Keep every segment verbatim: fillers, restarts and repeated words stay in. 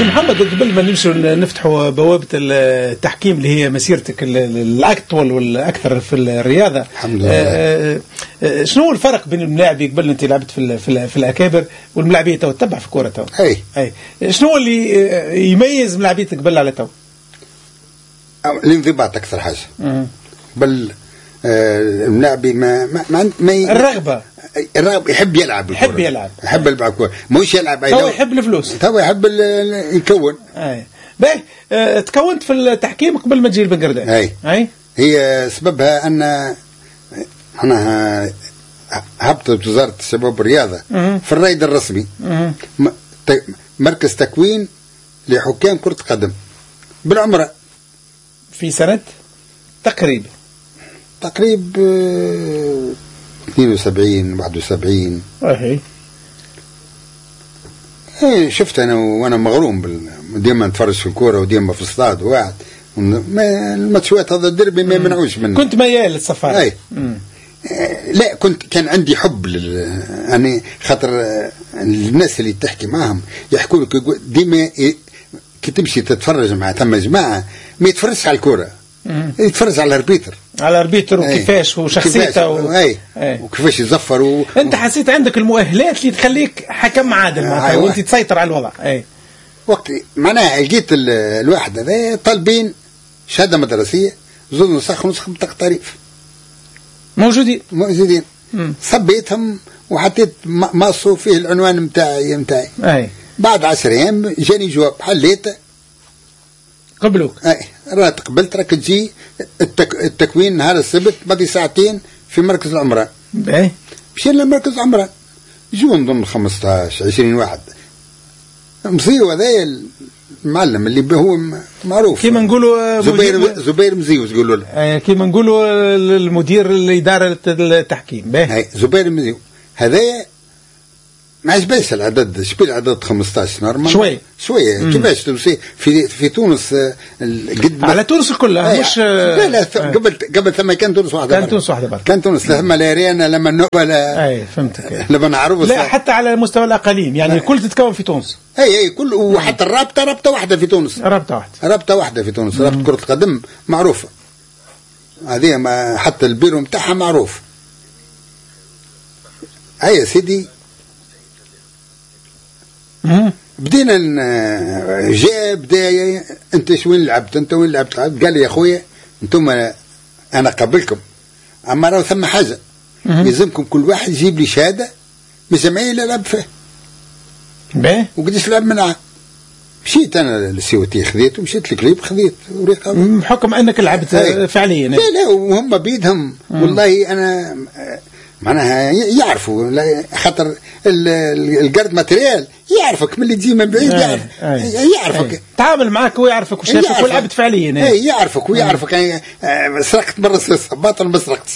سي محمد قبل ما نمشوا نفتحوا بوابة التحكيم اللي هي مسيرتك الأطول والأكثر في الرياضة، الحمد لله. شنو هو الفرق بين الملاعبي قبل أنت لعبت في في, في الأكابر والملاعبية تو تتبع في كورة تو؟ أي أي شنو هو اللي يميز ملاعبيتك قبل على تو؟ الانضباط أكثر حاجة. بل الملاعبي ما ما ما, ما الرغبة الرغبة يحب يلعب الكورة. يحب يلعب يحب يلعب كورة، مش يلعب تو يحب الفلوس، تو يحب يكون. أي باهي. اه تكونت في التحكيم قبل ما تجي البنقردان. أي أي هي سببها أن أنا هبطت وزارة الشباب والرياضة في الرائد الرسمي مركز تكوين لحكام كرة قدم بالعمرة في سنة تقريبا تقريب اثنين وسبعين واحد وسبعين. اهي ايه شفت انا وانا مغروم ديما نتفرج في الكوره وديما في الاستاد وقاعد الماتشات هذا الدربي ما يمنعوش منه. كنت ميال للصفارة؟ اي لا كنت كان عندي حب لل يعني خاطر الناس اللي تحكي معهم يحكوا لك ديما كي تمشي تتفرج مع ثم جماعه ما يتفرجش على الكوره، يتفرج على الاربيتر على الاربيتر وكيفاش وشخصيته و... اي وكيفاش يزفر و... انت حسيت عندك المؤهلات اللي تخليك حكم عادل معناتها وانت تسيطر على الوضع. اي وقت معناها لقيت الواحد هذا طالبين شهاده مدرسيه زوج نسخ ونسخ بطاقه تعريف موجودين موجودين صبيتهم وحطيت ماصو فيه العنوان نتاعي نتاعي. اي بعد عشر ايام جاني جواب حليته قبلوك. اي رات قبلت راك تجي التك... التكوين نهار السبت بعد ساعتين في مركز العمران. اي مشينا لمركز العمران جو نظن خمسطاش عشرين واحد مزيو هذايا المعلم اللي هو معروف كيما نقولوا زبير زبير مزيوز يقولوا له كيما نقولوا المدير الإدارة التحكيم. باهي زبير مزيو هذايا ما عجباش العدد شبيه العدد خمسطاش نورمال شويه شويه كيفاش تمشي في في تونس قد على تونس كلها مش لا لا قبل قبل ثم كان تونس واحده كان تونس واحده برك كان تونس لما لارينا لما النوبه لا اي فهمتك لما نعرف لا حتى على مستوى الاقاليم يعني الكل تتكون في تونس. اي اي كل وحتى الرابطه رابطه واحده في تونس رابطه واحده رابطه واحده في تونس رابطه كره القدم معروفه هذه ما حتى البيرو نتاعها معروف. هيا يا سيدي بدينا جاء بداية انت شو وين لعبت انت وين لعبت قال لي يا اخويا انتم انا قبلكم اما راه ثم حاجه يلزمكم كل واحد يجيب لي شهاده من الجمعيه اللي لعب فيه باهي وقديش لعب منها. مشيت انا للسيوتي خذيت ومشيت للكليب خذيت بحكم انك لعبت فعليا. لا لا وهم بيدهم والله انا معناها يعرفوا خاطر الجارد ماتريال يعرفك من اللي تجي من بعيد يعرف يعرفك تعامل معك ويعرفك وشافك ولعبت فعليا. اي يعرفك ويعرفك يعني سرقت مرة باطل ما سرقتش.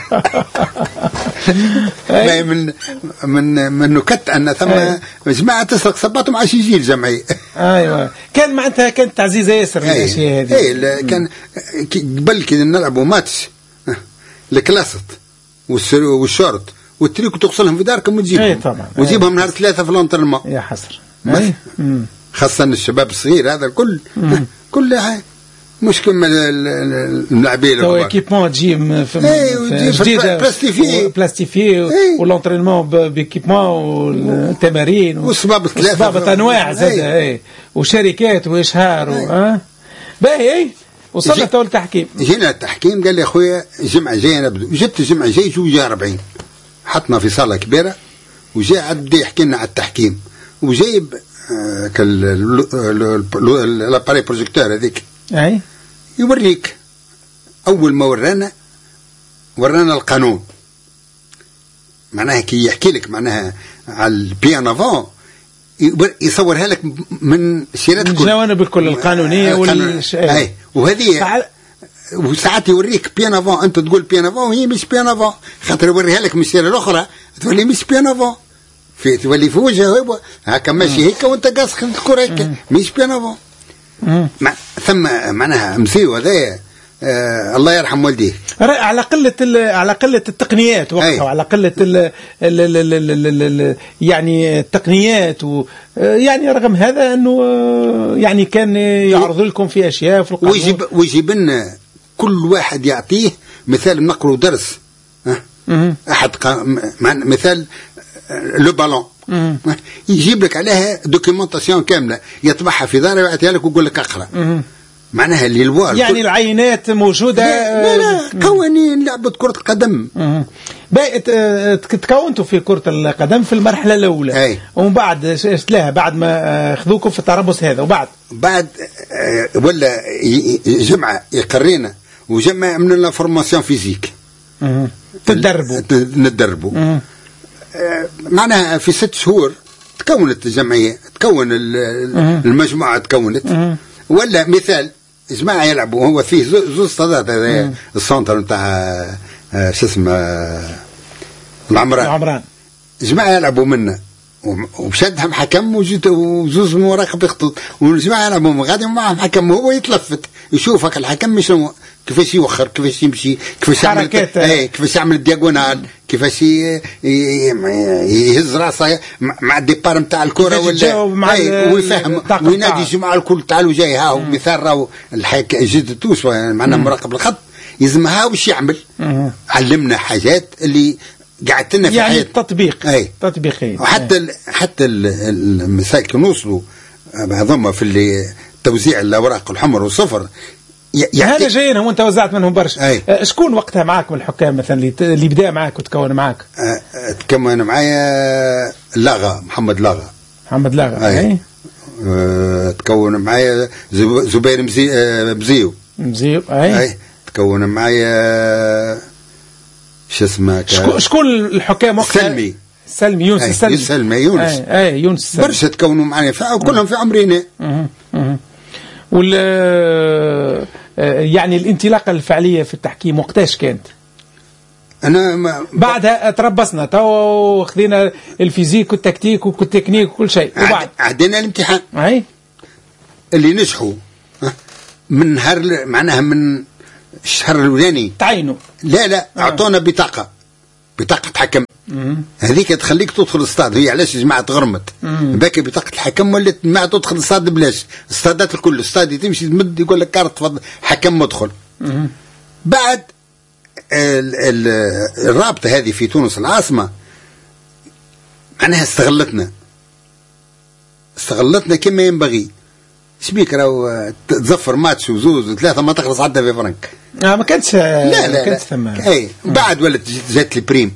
من من من نكت ان ثم جماعه تسرق صباطهم عاش يجي الجمعيه. ايوه كان معناتها كانت تعزيزه ياسر الاشياء هذه. اي كان قبل كي نلعبوا ماتش الكلاست والشورت والتريك وتغسلهم في داركم وتجيبهم. اي طبعا وتجيبهم نهار ثلاثة في لونترمون. يا حسر. خاصة الشباب الصغير هذا الكل كل مش كما اللاعبين الكبار. كيبمون تجي في جديدة بلاستيفي بلاستيفي واللونترينمون بكيبمون والتمارين والصباب ثلاثة وصباب انواع زاد اي وشركات واشهار ها باهي. وصلنا تو التحكيم جينا التحكيم قال لي اخويا الجمعه الجايه نبدو. جبت الجمعه الجايه جو جا أربعين حطنا في صاله كبيره وجاء عاد بدا يحكي لنا على التحكيم وجايب آه كال لاباري بروجيكتور هذيك اي يوريك. اول ما ورانا ورانا القانون معناها كي يحكي لك معناها على البيان افون يصورها لك من سيرات كل الجوانب الكل القانونيه وال اي وهذه وساعات يوريك بيان افون انت تقول بيان افون وهي مش بيان افون خاطر يوريها لك من السيره الاخرى تولي مش بيان افون في تولي في وجهه هكا ماشي هيك وانت قاصخ الكره هيك مش بيان افون ثم معناها مسيو هذايا آه الله يرحم والديه على قله على قله التقنيات وقتها، وعلى قله ال ال ال ال ال يعني التقنيات، ويعني رغم هذا انه يعني كان يعرض لكم في اشياء في القانون. ويجيب ويجيب لنا كل واحد يعطيه مثال، نقروا درس أه؟ احد مثال لو بالون يجيب لك عليها دوكيومونطاسيون كامله، يطبعها في داره ويعطيها لك ويقول لك اقرا. معناها اللي الوار يعني العينات موجوده. لا, لا قوانين لعبه كره القدم. تكونتوا في كره القدم في المرحله الاولى، أي. ومن بعد شلاها بعد ما خذوكم في التربص هذا، وبعد بعد ولا جمعه يقرينا وجمع من لا فورماسيون فيزيك تدربوا ندربوا. معناها في ست شهور تكونت الجمعيه، تكون المجموعه تكونت. ولا مثال جماعه يلعبوا، هو فيه زوج صدات هذا السونتر نتاع شو اسمه العمران العمران جماعه يلعبوا منا وبشدهم حكم وزوز مراقب يخطط، والجماعه يلعبوا غادي معهم حكم، وهو يتلفت يشوفك الحكم شنو كيفاش يوخر، كيفاش يمشي، كيفاش يعمل ايه كيفاش يعمل الدياغونال، كيفاش يهز راسه مع الديبار نتاع الكره ولا ايه، ويفهم وينادي الجماعه الكل تعالوا جاي ها مثال راهو الحك جد توش معنا مراقب الخط يلزم ها واش يعمل. علمنا حاجات اللي قعدت لنا في يعني حياتنا التطبيق اي تطبيقي. وحتى ال حتى المسائل نوصلوا بعضهم في اللي توزيع الاوراق الحمر والصفر. هذا جايين وانت وزعت منهم برشا. شكون وقتها معك من الحكام مثلا اللي اللي بدا معك وتكون معك؟ أه تكون معايا لاغا محمد لاغا محمد لاغا اي, أي. أه تكون معايا زبير مزي مزيو مزيو اي, أي. تكون معايا شو اسمه شكون الحكام وقتها؟ سلمي سلمي يونس السلمي سلمي يونس اي, أي يونس السلمي. برشا تكونوا معايا كلهم في عمرنا. وال يعني الانطلاقه الفعليه في التحكيم وقتاش كانت؟ انا ما بعدها تربصنا تو خذينا الفيزيك والتكتيك والتكنيك وكل شيء، وبعد عدينا الامتحان اي اللي نجحوا من نهار معناها من الشهر الاولاني تعينوا. لا لا اعطونا بطاقه بطاقه حكم هذيك تخليك تدخل الاستاد. هي علاش جماعه غرمت باكي بطاقه الحكم ولات ما تدخل الاستاد بلاش. الاستادات الكل الاستاد تمشي تمد يقول لك كارت تفضل حكم مدخل. بعد ال ال الرابطه هذه في تونس العاصمه معناها استغلتنا استغلتنا كما ينبغي. شبيك راهو تزفر ماتش وزوز وثلاثه ما تخلص حتى في فرنك. اه ما كانتش لا لا كانت ثم اي بعد ولات جات لي بريم.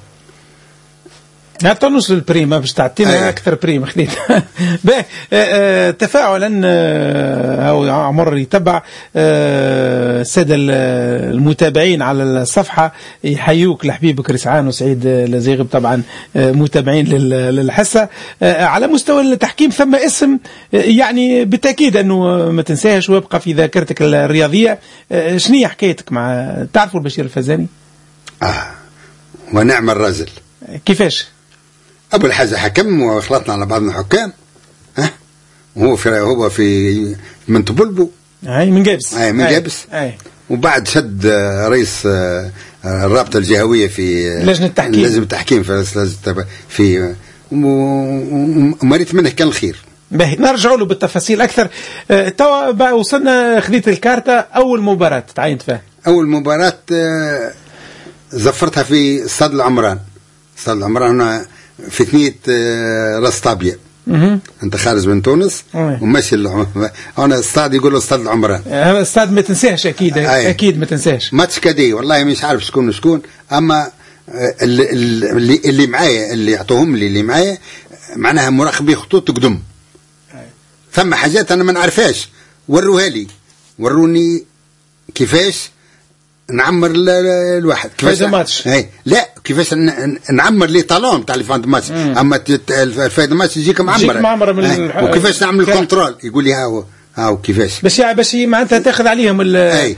لا تنوصل البريم باش تعطينا أيه. اكثر بريم خذيت. باهي آه تفاعلا آه عمر يتبع آه الساده المتابعين على الصفحه يحيوك لحبيبك رسعان وسعيد لزيغب طبعا آه متابعين للحصه. آه على مستوى التحكيم ثم اسم آه يعني بالتاكيد انه ما تنساهش ويبقى في ذاكرتك الرياضيه. آه شنو هي حكايتك مع تعرفوا البشير الفزاني؟ اه ونعم الرجل. كيفاش؟ أول حاجة حكم وخلطنا على بعضنا حكام. ها وهو في هو في من طبلبو أي من جابس أي من جابس أي. وبعد شد رئيس الرابطة الجهوية في لجنة التحكيم لجنة التحكيم في في ومريت منه كان الخير. باهي نرجعوا له بالتفاصيل أكثر. أه توا بقى وصلنا خذيت الكارتة. أول مباراة تعينت فيها؟ أول مباراة زفرتها في استاد العمران. استاد العمران في ثنية راس طابية. انت خارج من تونس وماشي انا استاد يقولوا استاد العمران. استاد ما تنساهش اكيد. أي. اكيد ما تنساهش ماتش كادي والله مش عارف شكون شكون. اما اللي اللي, اللي معايا اللي يعطوهم لي اللي معايا معناها مراقبي خطوط قدم. ثم حاجات انا ما نعرفهاش وروها لي وروني كيفاش نعمر الواحد كيفاش ماتش. لا كيفاش نعمر لي طالون تاع الفاند ماتش. اما الفايد ماتش يجيك معمر معمر من وكيفاش نعمل الكنترول يقول لي هاو هاو كيفاش باش باش معناتها تاخذ عليهم ال اي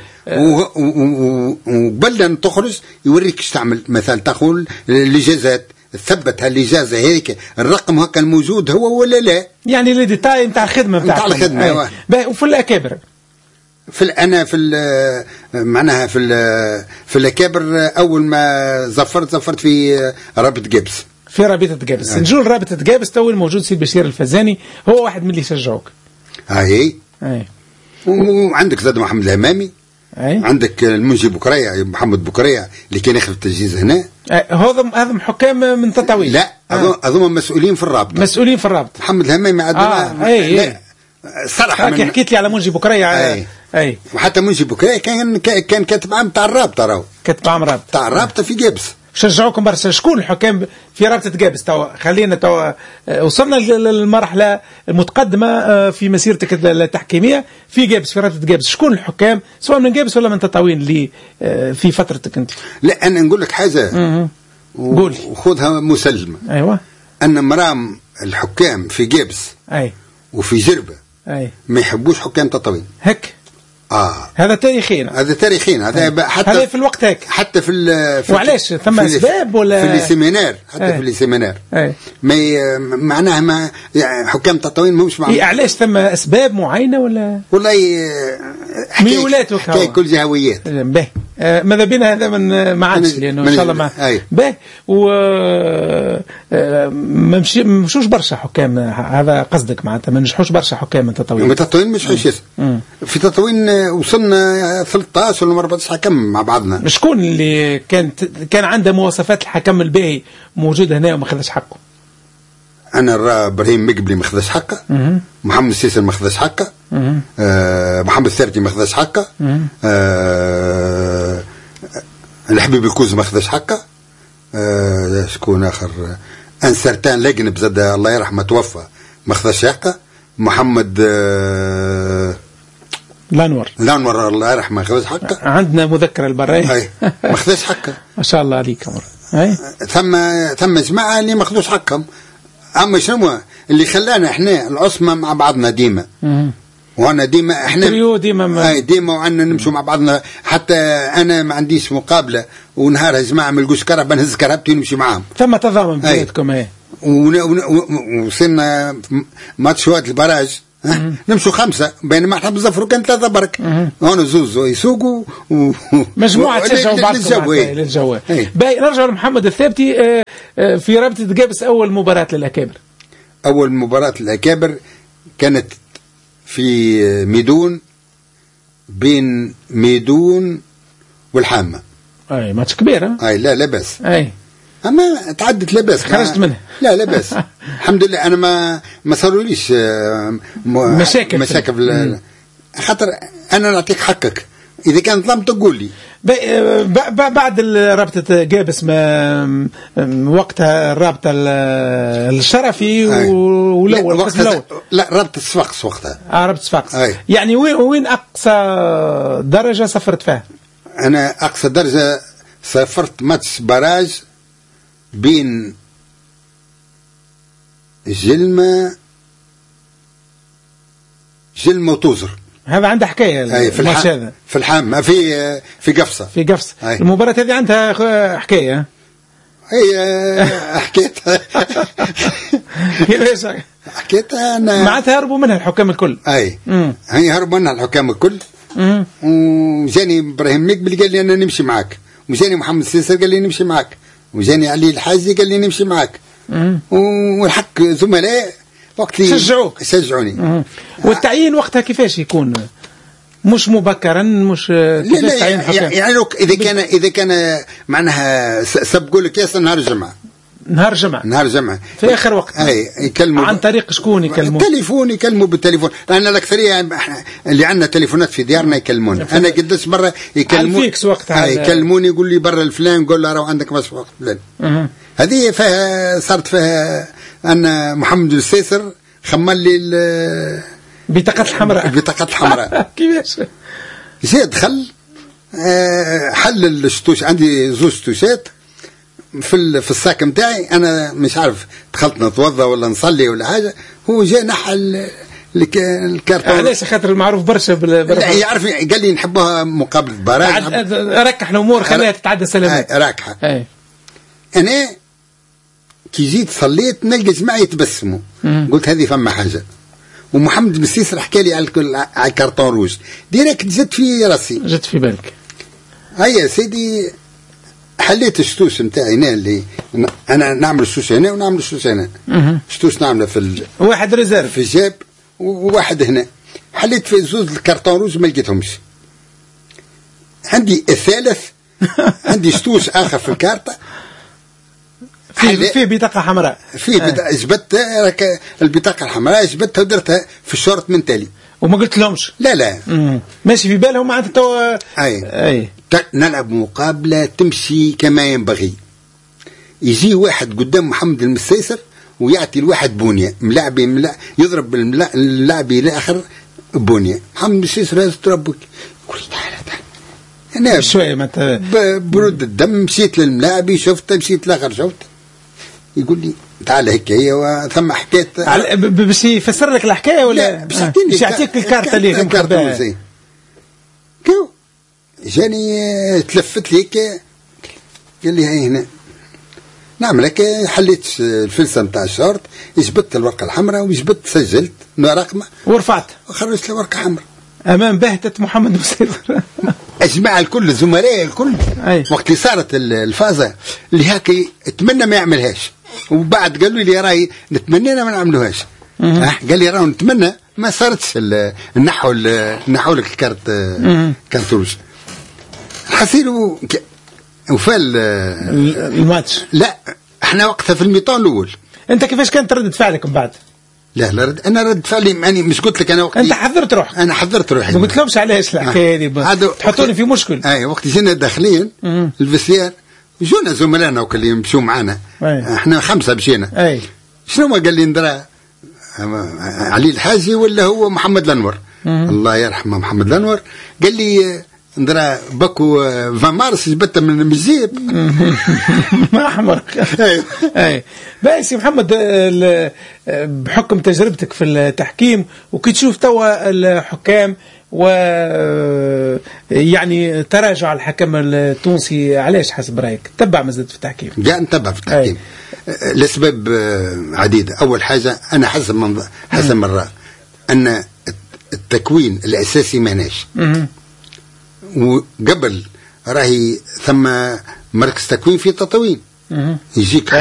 وقبل ان تخرج يوريك ايش تعمل. مثلا تاخذ الاجازات تثبت هالاجازه هذيك الرقم هكا الموجود هو ولا لا. يعني لي ديتاي نتاع الخدمه نتاع الخدمه. وفي الاكابر في انا في معناها في في الاكابر اول ما زفرت زفرت في رابطه جابس. في رابطه جابس. نجول رابطه جابس تو الموجود سيد بشير الفزاني هو واحد من اللي يشجعوك. اي اي. وعندك زاد محمد الهمامي. أي. عندك المنجي بكرية محمد بكرية اللي كان ياخذ التجهيز هنا. هذم هذم حكام من تطاوين. لا هذوما آه. مسؤولين في الرابطه. مسؤولين في الرابطه. محمد الهمامي عندنا. آه. اي اي. صراحه من... حكيت لي على منجي بكرية. اي اي. وحتى منجي بكرية كان كان كاتب عام تاع الرابطه راهو. كاتب عام رابطه. تاع الرابطه في جابس. شجعوكم برشا. شكون الحكام في رابطه جابس توا؟ خلينا توا وصلنا للمرحله المتقدمه في مسيرتك التحكيميه في جابس، في رابطه جابس. شكون الحكام سواء من جابس ولا من تطاوين اللي في فترتك انت؟ لا انا نقول لك حاجه. و... قول. وخذها مسلمه. ايوه. ان مرام الحكام في جابس اي وفي جربه اي ما يحبوش حكام تطاوين. هك. اه هذا تاريخيا. هذا تاريخيا هذا حتى هذا في الوقت هيك. حتى في, في وعلاش ثم اسباب ولا في السيمينار حتى ايه. في السيمينار ايه. ما معناها ما يعني حكام تطاوين مش مع إيه علاش ثم اسباب معينه ولا والله ميولات وكذا كل جهويات. باهي آه ماذا بينا هذا من ما عادش لانه ان شاء الله ما باهي و ما مشي مشوش برشا حكام. هذا قصدك معناتها ما نجحوش برشا حكام من تطاوين. من تطاوين مش حيش في تطاوين وصلنا ثلاثة عشر ولا أربعة عشر حكم مع بعضنا. شكون اللي كانت كان عنده مواصفات الحكم الباهي موجود هنا وما خذش حقه؟ انا ابراهيم مقبلي ما خذش حقه. محمد السيسر ما خذش حقه. آه محمد الثرتي ما خذش حقه. آه الحبيب الكوز ما خذش حقه. آه شكون اخر؟ انسرتان لقنب زاد الله يرحمه توفى ما خذش حقه. محمد آه الانور الانور الله يرحمه ما خذش حقه. عندنا مذكره البراي. اي ما خذش حقه. ما شاء الله عليك امر. اي ثم ثم جماعه اللي ما خذوش حقهم. اما شنو اللي خلانا احنا العصمه مع بعضنا ديما. وانا ديما احنا تريو ديما ما... اي ديما وعنا نمشوا مع بعضنا. حتى انا ما عنديش مقابله ونهار جماعه ما لقوش كرهبه نهز كرهبتي ونمشي معاهم. ثم تضامن بيناتكم. اي وصلنا ماتش واد البراج نمشوا خمسه بينما احنا بنظفروا كان ثلاثه برك. هون زوز يسوقوا و... مجموعه تشجعوا بعضكم للجو. باهي نرجع لمحمد الثابتي. في رابطه جابس اول مباراه للاكابر. اول مباراه للاكابر كانت في ميدون بين ميدون والحامه. اي ماتش كبير. ها اي لا لا بس. اي اما تعدت لاباس خرجت منها. لا لاباس الحمد لله. انا ما ما صاروليش مشاكل مشاكل خاطر انا نعطيك حقك. اذا كان ظلمت تقول لي. بعد رابطه جابس ما وقتها الرابطه الشرفي والاول القسم الاول. لا رابطه صفاقس وقتها. اه رابطه صفاقس. يعني وين وين اقصى درجه سافرت فيها؟ انا اقصى درجه سافرت ماتش باراج بين جلمة جلمة وتوزر. هذا عنده حكاية في الح... هذا في الحام في في قفصة. في قفصة. المباراة هذه عندها حكاية. هي حكيتها. كيفاش حكيتها أنا معناتها هربوا منها الحكام الكل. أي مم. هي هربوا منها الحكام الكل. مم. وجاني إبراهيم مقبل قال لي أنا نمشي معك. وجاني محمد السيسر قال لي نمشي معك. وجاني علي الحاجي قال لي نمشي معك. والحق زملاء وقت شجعوك شجعوني. والتعيين وقتها كيفاش يكون؟ مش مبكرا مش كيفاش تعيين حكام؟ يعني اذا كان اذا كان معناها سبقوا لك ياسر نهار الجمعه. نهار جمعة نهار جمعة في اخر وقت. اي يكلموا عن طريق شكون يكلموا؟ التليفون يكلموا بالتليفون. لان الاكثريه اللي عندنا تليفونات في ديارنا يكلمون. انا قداش مره يكلمون فيكس وقتها يكلموني يقول لي برا الفلان قول له راه عندك بس وقت فلان. هذه فيها صارت فيها ان محمد السيسر خمل لي بطاقة الحمراء. بطاقة الحمراء. كيفاش؟ جاء دخل حل الشتوش. عندي زوج شتوشات في في الساك نتاعي. انا مش عارف دخلت نتوضا ولا نصلي ولا حاجه. هو جاء نحى الكارتون. علاش خاطر المعروف برشا لا يعرف قال لي نحبوها مقابله براج. ركح الامور خليها تتعدى سلامات. راكحه. انا كي جيت صليت نلقى جماعه يتبسموا. قلت هذه فما حاجه. ومحمد مسيسر حكى لي على على الكارطون روج ديريكت جت في راسي جت في بالك. هيا سيدي حليت الشتوس نتاعي هنا اللي انا نعمل الشتوس هنا ونعمل الشتوس هنا. شتوس نعمله في ال... واحد ريزيرف في الجيب وواحد هنا. حليت في زوز الكارطون روج ما لقيتهمش. عندي الثالث عندي شتوس اخر في الكارطه في في بطاقه حمراء. في بطاقه جبت البطاقه الحمراء جبتها ودرتها في الشرط من تالي وما قلت لهمش. لا لا مم. ماشي في بالهم معناتها تو اي اي نلعب مقابله تمشي كما ينبغي. يجي واحد قدام محمد المسيسر ويعطي الواحد بونيه ملاعبي ملا يضرب اللاعبي الاخر بونيه. محمد المسيسر لازم تربك يقول لي تعال تعال انا شويه متى برد الدم مشيت للملاعبي شفته مشيت لاخر شفته يقول لي تعال هيك هي وثم حكايه باش يفسر لك الحكايه ولا باش يعطيني باش يعطيك الكارت اللي مكتوبه كو جاني تلفت لي هيك قال لي هاي هنا نعمل هيك. حليت الفلسه نتاع الشرط جبت الورقه الحمراء وجبت سجلت رقمه ورفعت وخرجت له ورقه حمراء امام بهتة محمد مسيسر. اجمع الكل الزملاء الكل أي. وقت اللي صارت الفازه اللي هاك اتمنى ما يعملهاش وبعد قالوا لي راي نتمنى ما نعملوهاش. أه قال لي راهو نتمنى ما صارتش النحو النحو لك الكارت كارت روج. حسيلو وفال الماتش. لا احنا وقتها في الميطان الاول. انت كيفاش كانت ردة فعلك من بعد؟ لا لا رد انا رد فعلي يعني مش قلت لك انا وقت انت حضرت روحك. انا حضرت روحي ما قلت لهمش علاش الحكايه دي تحطوني في مشكل. اي وقت جينا داخلين الفسيار جونا زملائنا وكل يمشوا معنا احنا خمسه مشينا. اي شنو ما قال لي ندرى علي الحاجي ولا هو محمد الانور الله يرحمه محمد الانور قال لي ندرى بكو فان مارس جبت من الجيب ما احمرك. اي بس يا محمد بحكم تجربتك في التحكيم وكي تشوف توا الحكام و يعني تراجع الحكم التونسي علاش حسب رايك تبع مازلت في التحكيم؟ جاء نتبع في التحكيم لاسباب عديده. اول حاجه انا حسب من حسب من رأى ان التكوين الاساسي ماناش وقبل راهي ثم مركز تكوين في تطوين يجيك